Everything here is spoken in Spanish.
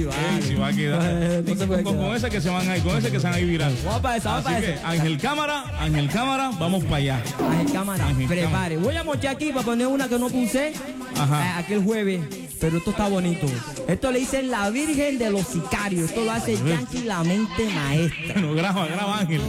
Sí, va a quedar. No se puede con quedar. ese que se van a ir, con ese que se van a ir viral. Vamos para esa, vamos Así para que esa. Ángel Cámara, vamos para allá. Ángel Cámara, Ángel prepare. Voy a mochar aquí para poner una que no puse aquel jueves. Pero esto está bonito. Esto le dicen la Virgen de los Sicarios. Esto lo hace Yankee, la mente maestra. Bueno, graba Ángel.